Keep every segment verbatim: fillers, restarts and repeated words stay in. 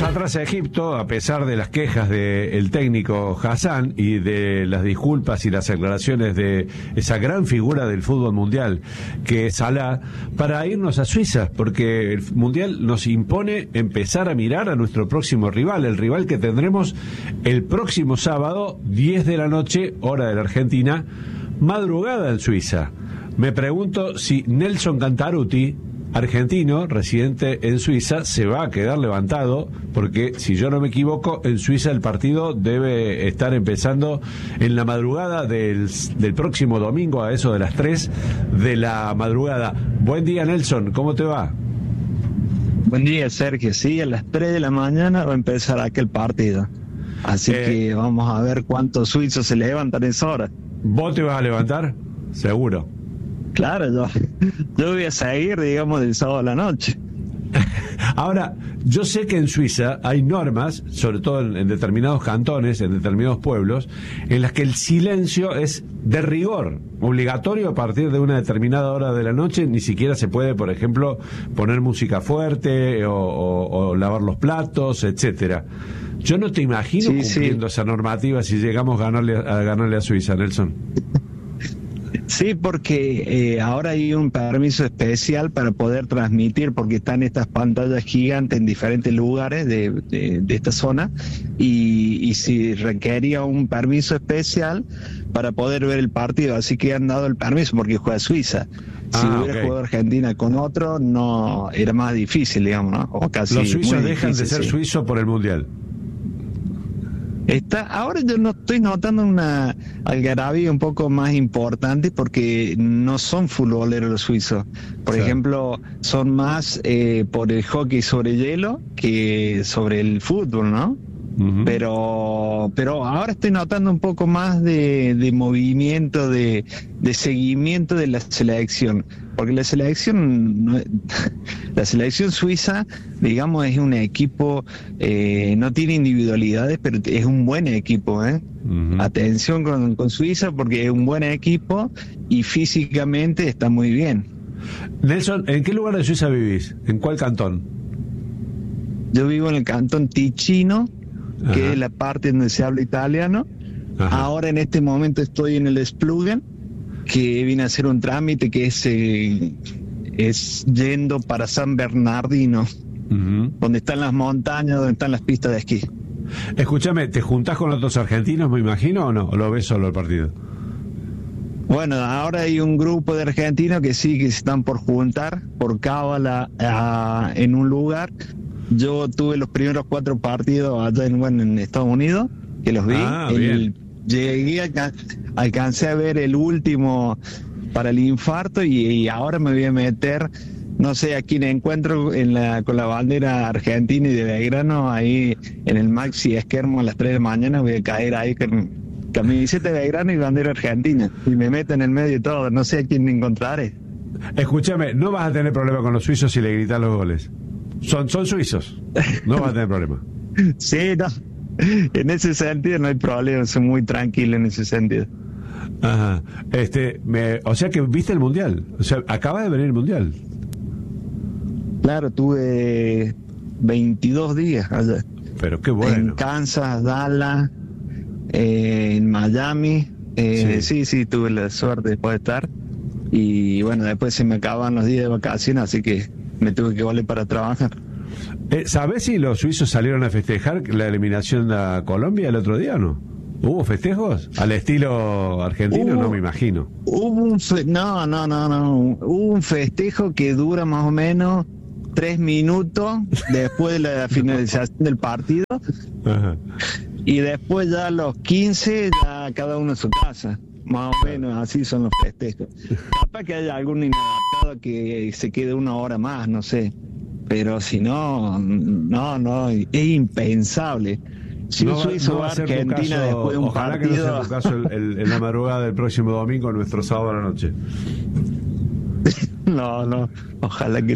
Dejamos atrás a Egipto, a pesar de las quejas del técnico Hassan y de las disculpas y las aclaraciones de esa gran figura del fútbol mundial, que es Salah, para irnos a Suiza, porque el mundial nos impone empezar a mirar a nuestro próximo rival, el rival que tendremos el próximo sábado, diez de la noche, hora de la Argentina, madrugada en Suiza. Me pregunto si Nelson Cantarutti, argentino, residente en Suiza, se va a quedar levantado, porque si yo no me equivoco, en Suiza el partido debe estar empezando en la madrugada del, del próximo domingo, a eso de las tres de la madrugada. Buen día, Nelson, ¿cómo te va? Buen día, Sergio. Sí, a las tres de la mañana va a empezar aquel partido. Así eh, que vamos a ver cuántos suizos se levantan en esa hora. ¿Vos te vas a levantar? Seguro. Claro, yo, yo voy a seguir, digamos, del sábado a la noche. Ahora, yo sé que en Suiza hay normas, sobre todo en, en determinados cantones, en determinados pueblos, en las que el silencio es de rigor, obligatorio a partir de una determinada hora de la noche. Ni siquiera se puede, por ejemplo, poner música fuerte o, o, o lavar los platos, etcétera. Yo no te imagino sí, cumpliendo sí. esa normativa si llegamos a ganarle a, ganarle a Suiza, Nelson. Sí, porque eh, ahora hay un permiso especial para poder transmitir, porque están estas pantallas gigantes en diferentes lugares de, de, de esta zona, y, y si requería un permiso especial para poder ver el partido, así que han dado el permiso porque juega Suiza. Si ah, hubiera okay. jugado Argentina con otro, no era más difícil, digamos, ¿no? O casi los suizos dejan difícil, de ser sí. suizos por el Mundial. Está, ahora yo no estoy notando una algarabía un poco más importante porque no son futboleros los suizos. Por sí. ejemplo, son más eh, por el hockey sobre hielo que sobre el fútbol, ¿no? Uh-huh. Pero pero ahora estoy notando un poco más de, de movimiento, de, de seguimiento de la selección, porque la selección no, la selección suiza, digamos, es un equipo, eh, no tiene individualidades, pero es un buen equipo, ¿eh? Uh-huh. Atención con, con Suiza, porque es un buen equipo y físicamente está muy bien. Nelson, ¿en qué lugar de Suiza vivís? ¿En cuál cantón? Yo vivo en el cantón Ticino, Ajá. que es la parte donde se habla italiano. Ajá. Ahora en este momento estoy en el Splugen, que vine a hacer un trámite que es, eh, es yendo para San Bernardino, uh-huh. donde están las montañas, donde están las pistas de esquí. Escúchame, ¿te juntás con otros argentinos, me imagino, o no? ¿O lo ves solo el partido? Bueno, ahora hay un grupo de argentinos que sí, que se están por juntar, por cábala, uh, en un lugar. Yo tuve los primeros cuatro partidos allá en, bueno, en Estados Unidos, que los vi. Ah, el, llegué, a, alcancé a ver el último para el infarto y, y ahora me voy a meter, no sé a quién encuentro en la, con la bandera argentina y de Belgrano, ahí en el Maxi Esquermo a las tres de la mañana. Voy a caer ahí con camiseta de Belgrano y bandera argentina y me meto en el medio y todo. No sé a quién me encontraré. Escúchame, no vas a tener problema con los suizos si le gritas los goles. Son, son suizos, no vas a tener problema. Sí, no, en ese sentido no hay problema, son muy tranquilos en ese sentido. Ajá, este, me, o sea que viste el Mundial, o sea, acaba de venir el Mundial. Claro, tuve veintidós días allá. Pero qué bueno. En Kansas, Dallas, eh, en Miami, eh, sí. sí, sí, tuve la suerte de poder estar. Y bueno, después se me acaban los días de vacaciones, así que me tuve que volver para trabajar. Eh, ¿Sabés si los suizos salieron a festejar la eliminación de Colombia el otro día o no? ¿Hubo festejos? ¿Al estilo argentino? Hubo, no me imagino. Hubo un fe- no, no, no, no. Hubo un festejo que dura más o menos tres minutos después de la finalización del partido. Ajá. Y después ya a los quince, ya cada uno en su casa. Más o menos así son los festejos. Capaz que haya algún inadaptado que se quede una hora más, no sé. Pero si no, no, no, es impensable. Si no, un suizo no va a Argentina caso, después de un ojalá partido... que no sea tu caso el, el, en la madrugada del próximo domingo, nuestro sábado a la noche. No, no, ojalá que no.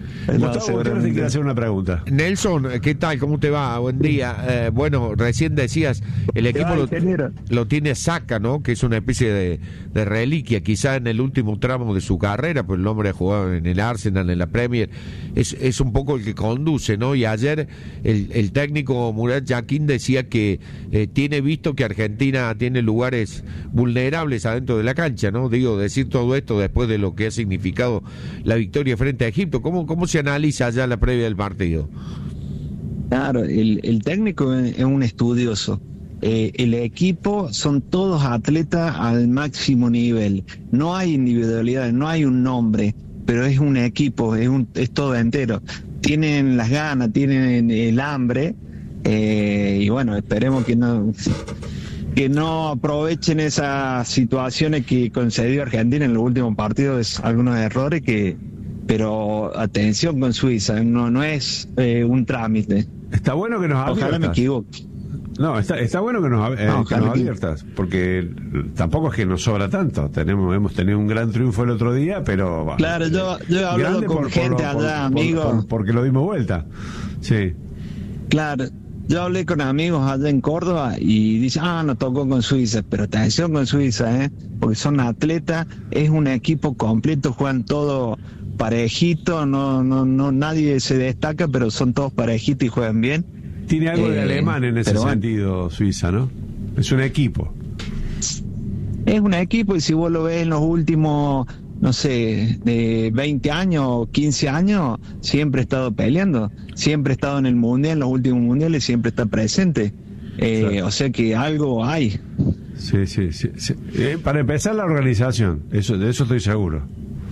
Gustavo Gutiérrez te quiere hacer una pregunta. Nelson, ¿qué tal? ¿Cómo te va? Buen día. Eh, bueno, recién decías, el equipo lo, lo tiene Saka, ¿no? Que es una especie de, de reliquia, quizá en el último tramo de su carrera, pues el hombre ha jugado en el Arsenal, en la Premier, es, es un poco el que conduce, ¿no? Y ayer el, el técnico Murat Yakin decía que eh, tiene visto que Argentina tiene lugares vulnerables adentro de la cancha, ¿no? Digo, decir todo esto después de lo que ha significado la victoria frente a Egipto. ¿Cómo, cómo se analiza allá la previa del partido? Claro, el, el técnico es un estudioso. Eh, el equipo son todos atletas al máximo nivel. No hay individualidad, no hay un nombre, pero es un equipo, es, un, es todo entero. Tienen las ganas, tienen el hambre, eh, y bueno, esperemos que no... que no aprovechen esas situaciones que concedió Argentina en los últimos partidos, algunos errores que, pero atención con Suiza, no no es eh, un trámite. Está bueno que nos adviertas. Ojalá me equivoque. No, está, está bueno que nos, eh, no, que nos adviertas, porque tampoco es que nos sobra tanto. Tenemos, hemos tenido un gran triunfo el otro día, pero claro, yo, yo he hablado con por, gente por, allá, amigos, porque lo dimos vuelta. Sí. Claro. Yo hablé con amigos allá en Córdoba y dicen, ah, nos tocó con Suiza, pero atención con Suiza, ¿eh? Porque son atletas, es un equipo completo, juegan todo parejito, no, no, no, nadie se destaca, pero son todos parejitos y juegan bien. Tiene algo eh, de alemán en ese sentido, bueno, Suiza, ¿no? Es un equipo. Es un equipo y si vos lo ves en los últimos, no sé, de veinte años o quince años, siempre ha estado peleando, siempre ha estado en el mundial, en los últimos mundiales, siempre está presente. Eh, claro. O sea que algo hay. Sí, sí, sí. sí. Eh, para empezar, la organización, eso, de eso estoy seguro.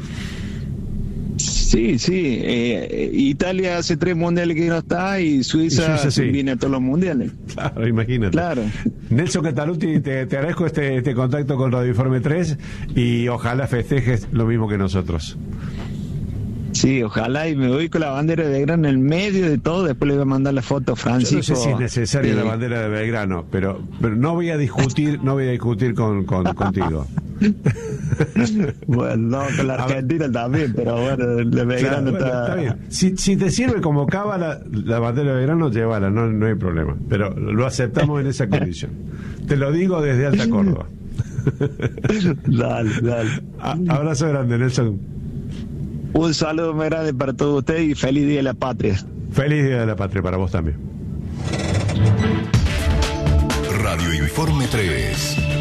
Sí, sí. Eh, Italia hace tres mundiales que no está y Suiza, y Suiza sí. viene a todos los mundiales. Claro, imagínate. Claro. Nelson Cataluti, te, te agradezco este, este contacto con Radio Informe tres y ojalá festejes lo mismo que nosotros. Sí, ojalá, y me voy con la bandera de Belgrano en el medio de todo, después le voy a mandar la foto a Francisco. Yo no sé si es necesaria sí. la bandera de Belgrano, pero, pero no voy a discutir, no voy a discutir con, con contigo. Bueno, no, con la Argentina también, pero bueno, el de Belgrano claro, está... Bueno, está bien. Si, si te sirve como cábala la bandera de Belgrano, llévala, no, no hay problema. Pero lo aceptamos en esa condición. Te lo digo desde Alta Córdoba. Dale, dale. A, abrazo grande, Nelson. Un saludo muy grande para todos ustedes y feliz Día de la Patria. Feliz Día de la Patria para vos también. Radio Informe tres.